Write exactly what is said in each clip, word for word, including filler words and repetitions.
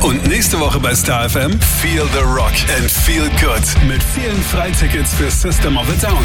Und nächste Woche bei Star F M Feel the Rock and Feel Good mit vielen Freitickets für System of a Down.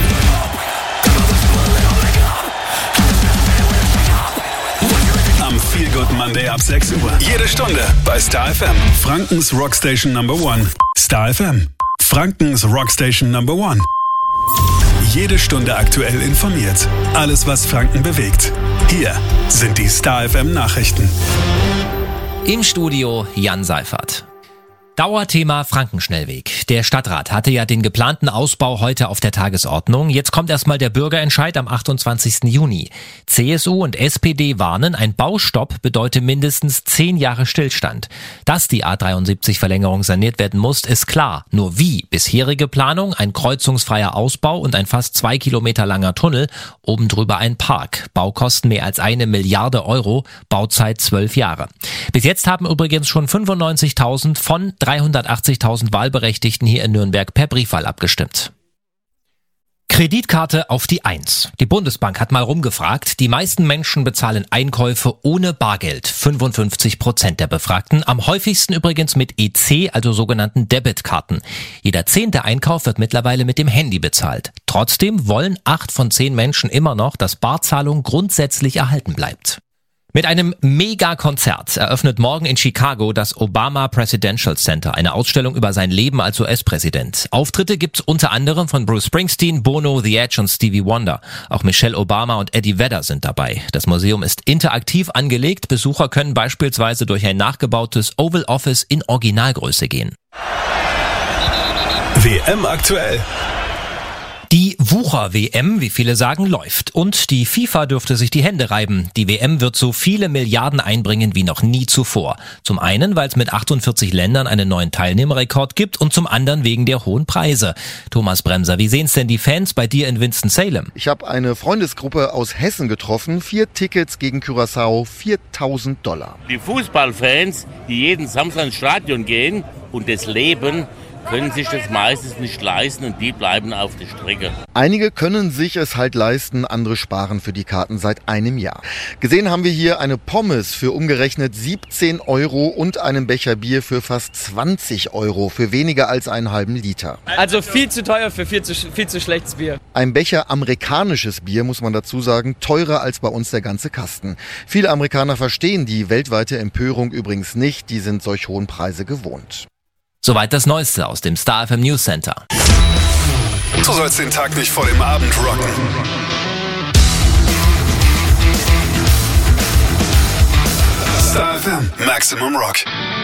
Am Feel Good Monday ab sechs Uhr. Jede Stunde bei Star F M. Frankens Rockstation Number One. Star F M. Frankens Rockstation Number One. Jede Stunde aktuell informiert. Alles, was Franken bewegt. Hier sind die Star F M Nachrichten. Im Studio Jan Seifert. Dauerthema Frankenschnellweg. Der Stadtrat hatte ja den geplanten Ausbau heute auf der Tagesordnung. Jetzt kommt erstmal der Bürgerentscheid am achtundzwanzigsten Juni. C S U und S P D warnen, ein Baustopp bedeute mindestens zehn Jahre Stillstand. Dass die A dreiundsiebzig-Verlängerung saniert werden muss, ist klar. Nur wie? Bisherige Planung, ein kreuzungsfreier Ausbau und ein fast zwei Kilometer langer Tunnel, oben drüber ein Park. Baukosten mehr als eine Milliarde Euro, Bauzeit zwölf Jahre. Bis jetzt haben übrigens schon fünfundneunzigtausend von dreihundertachtzigtausend Wahlberechtigten hier in Nürnberg per Briefwahl abgestimmt. Kreditkarte auf die Eins. Die Bundesbank hat mal rumgefragt. Die meisten Menschen bezahlen Einkäufe ohne Bargeld. fünfundfünfzig Prozent der Befragten. Am häufigsten übrigens mit E C, also sogenannten Debitkarten. Jeder zehnte Einkauf wird mittlerweile mit dem Handy bezahlt. Trotzdem wollen acht von zehn Menschen immer noch, dass Barzahlung grundsätzlich erhalten bleibt. Mit einem Mega-Konzert eröffnet morgen in Chicago das Obama Presidential Center, eine Ausstellung über sein Leben als U S-Präsident. Auftritte gibt's unter anderem von Bruce Springsteen, Bono, The Edge und Stevie Wonder. Auch Michelle Obama und Eddie Vedder sind dabei. Das Museum ist interaktiv angelegt. Besucher können beispielsweise durch ein nachgebautes Oval Office in Originalgröße gehen. W M aktuell. Die Wucher-W M, wie viele sagen, läuft. Und die FIFA dürfte sich die Hände reiben. Die W M wird so viele Milliarden einbringen wie noch nie zuvor. Zum einen, weil es mit achtundvierzig Ländern einen neuen Teilnehmerrekord gibt und zum anderen wegen der hohen Preise. Thomas Bremser, wie sehen's denn die Fans bei dir in Winston-Salem? Ich habe eine Freundesgruppe aus Hessen getroffen. Vier Tickets gegen Curaçao, viertausend Dollar. Die Fußballfans, die jeden Samstag ins Stadion gehen und das leben, können sich das meistens nicht leisten und die bleiben auf der Strecke. Einige können sich es halt leisten, andere sparen für die Karten seit einem Jahr. Gesehen haben wir hier eine Pommes für umgerechnet siebzehn Euro und einen Becher Bier für fast zwanzig Euro, für weniger als einen halben Liter. Also viel zu teuer für viel zu, viel zu schlechtes Bier. Ein Becher amerikanisches Bier, muss man dazu sagen, teurer als bei uns der ganze Kasten. Viele Amerikaner verstehen die weltweite Empörung übrigens nicht, die sind solch hohen Preise gewohnt. Soweit das Neueste aus dem Star F M News Center. Du sollst den Tag nicht vor dem Abend rocken. Star F M Maximum Rock.